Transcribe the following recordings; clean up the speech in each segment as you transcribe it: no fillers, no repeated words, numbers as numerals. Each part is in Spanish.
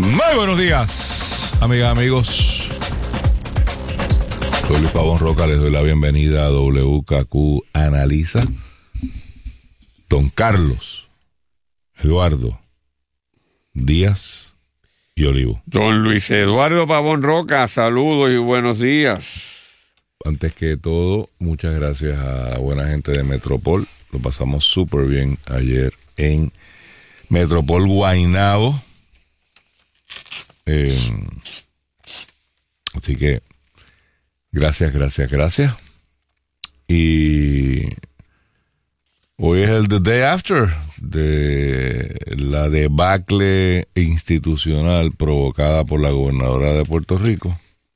Muy buenos días, amigas, amigos. Soy Luis Pavón Roca, les doy la bienvenida a WKQ Analiza. Don Carlos Eduardo Díaz y Olivo. Don Luis Eduardo Pavón Roca, saludos y buenos días. Antes que todo, muchas gracias a buena gente de Metropol. Lo pasamos súper bien ayer en Metropol Guaynabo. Así que gracias. Y hoy es el The Day After de la debacle institucional provocada por la gobernadora de Puerto Rico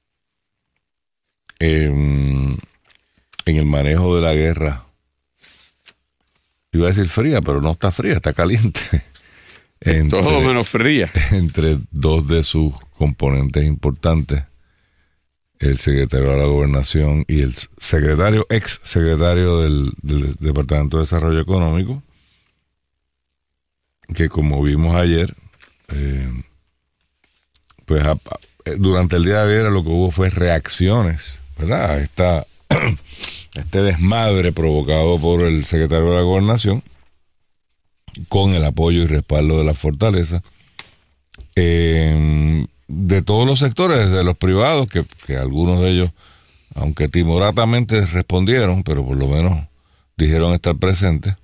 en el manejo de la guerra. Iba a decir fría, pero no está fría, está caliente. Todo menos fría. Entre dos de sus componentes importantes, el secretario de la Gobernación y el ex secretario del Departamento de Desarrollo Económico, que como vimos ayer, pues durante el día de ayer lo que hubo fue reacciones, ¿verdad? Este desmadre provocado por el secretario de la Gobernación, con el apoyo y respaldo de la fortaleza, de todos los sectores, desde los privados, que algunos de ellos, aunque timoratamente respondieron, pero por lo menos dijeron estar presentes,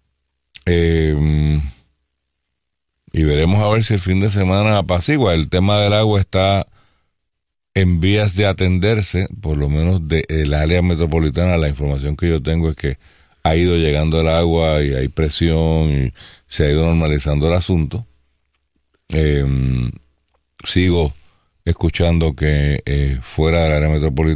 y veremos a ver si el fin de semana apacigua. El tema del agua está en vías de atenderse, por lo menos del área metropolitana. La información que yo tengo es que ha ido llegando el agua y hay presión y se ha ido normalizando el asunto. Sigo escuchando que fuera del área metropolitana